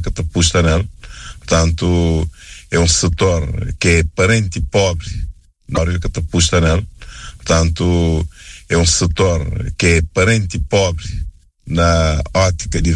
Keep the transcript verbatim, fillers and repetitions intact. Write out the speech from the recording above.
catapusta nela. Portanto, é um setor que é parente pobre na área catapusta nela. Portanto, é um setor que é parente pobre na ótica de